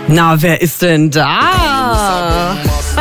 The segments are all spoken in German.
Na, wer ist denn da?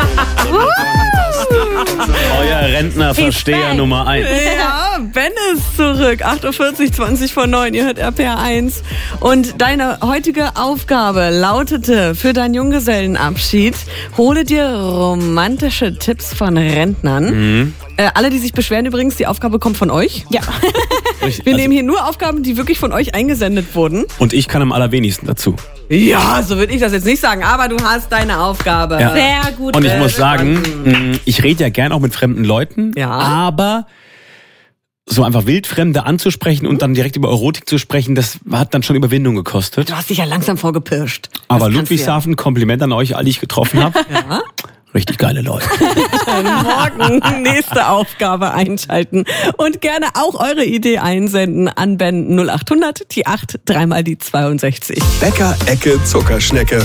Euer Rentnerversteher Nummer 1. Ja, Ben ist zurück. 8.40 Uhr, 20 vor 9. Ihr hört RPR 1. Und deine heutige Aufgabe lautete für deinen Junggesellenabschied: Hole dir romantische Tipps von Rentnern. Alle, die sich beschweren übrigens, die Aufgabe kommt von euch. Ja. Wir nehmen hier nur Aufgaben, die wirklich von euch eingesendet wurden. Und ich kann am allerwenigsten dazu. Ja, so würde ich das jetzt nicht sagen, aber du hast deine Aufgabe. Ja. Sehr gut. Und ich muss sagen, ich rede ja gern auch mit fremden Leuten, aber so einfach Wildfremde anzusprechen und dann direkt über Erotik zu sprechen, das hat dann schon Überwindung gekostet. Du hast dich ja langsam vorgepirscht. Aber Ludwigshafen, Kompliment an euch, alle, die ich getroffen habe. Ja. Richtig geile Leute. Morgen nächste Aufgabe einschalten und gerne auch eure Idee einsenden an Ben 0800 die 8 3 die 62. Bäcker Ecke Zuckerschnecke.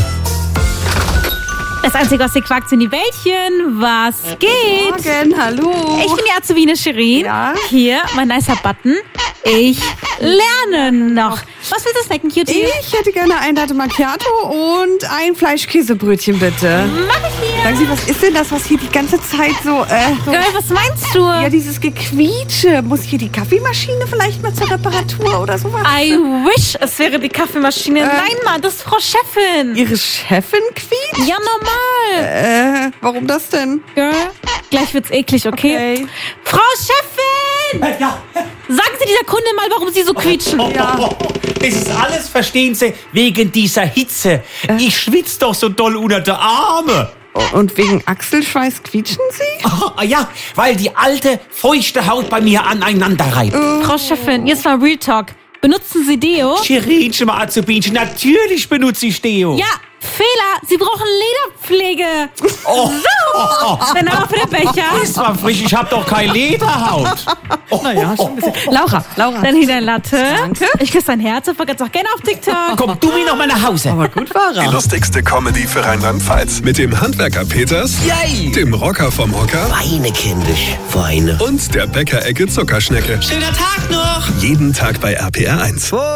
Das Einzige, was ihr quakt, sind die Bällchen. Was geht? Morgen, hallo. Ich bin die Azubine Shirin. Ja. Hier, mein nicer Button. Ich lerne noch. Was willst du snacken, Cutie? Ich hätte gerne ein Latte Macchiato und ein Fleischkäsebrötchen, bitte. Mach ich hier. Sagen Sie, was ist denn das, was hier die ganze Zeit so... Girl, was meinst du? Ja, dieses Gequietsche. Muss hier die Kaffeemaschine vielleicht mal zur Reparatur oder sowas? I wish, es wäre die Kaffeemaschine. Nein, Mann, das ist Frau Chefin. Ihre Chefin quietscht? Ja, normal. Warum das denn? Girl, gleich wird's eklig, okay? Frau Chefin! Ja. Sagen Sie dieser Kundin mal, warum Sie so quietschen. Das ist alles, verstehen Sie, wegen dieser Hitze. Ich schwitze doch so doll unter der Arme. Und wegen Achselschweiß quietschen Sie? Ja, weil die alte, feuchte Haut bei mir aneinander reibt. Frau Chefin, jetzt mal Real Talk. Benutzen Sie Deo? Shirinchen, mal Azubinchen, natürlich benutze ich Deo. Ja, Fehler. Sie brauchen Lederpflege. So, dann aber für den Becher. Das war frisch, ich hab doch keine Lederhaut. Naja, schon ein bisschen. Laura. Dann hier dein Latte. Danke. Ich küsse dein Herz und vergesse auch gerne auf TikTok. Komm du mir noch mal nach Hause. Aber gut war Die er. lustigste Comedy für Rheinland-Pfalz. Mit dem Handwerker Peters, Yay! dem Rocker vom Hocker Weine, kindisch, Weine. und der Bäcker Ecke Zuckerschnecke. Schöner Tag noch! Jeden Tag bei RPR 1.